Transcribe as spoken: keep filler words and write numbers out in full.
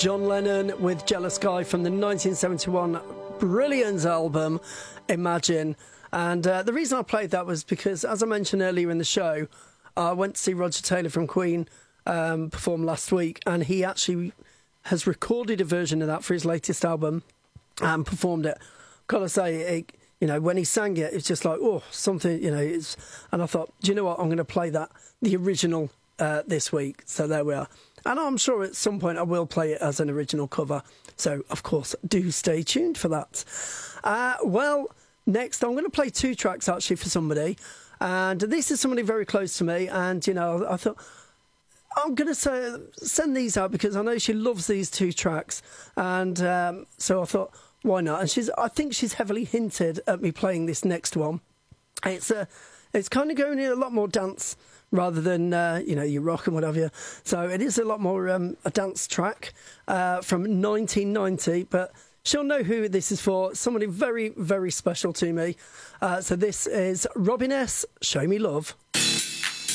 John Lennon with Jealous Guy from the nineteen seventy-one brilliant album Imagine. And uh, the reason I played that was because, as I mentioned earlier in the show, I went to see Roger Taylor from Queen um, perform last week, and he actually has recorded a version of that for his latest album and performed it. Gotta say, it, you know, when he sang it, it's just like, oh, something, you know. It's, and I thought, do you know what? I'm going to play that, the original, uh, this week. So there we are. And I'm sure at some point I will play it as an original cover. So, of course, do stay tuned for that. Uh, well, next, I'm going to play two tracks, actually, for somebody. And this is somebody very close to me. And, you know, I thought, I'm going to say, send these out because I know she loves these two tracks. And um, so I thought, why not? And she's, I think she's heavily hinted at me playing this next one. It's a, it's kind of going in a lot more dance rather than, uh, you know, your rock and whatever. So it is a lot more um, a dance track uh, from nineteen ninety, but she'll know who this is for. Somebody very, very special to me. Uh, so this is Robin S., Show Me Love.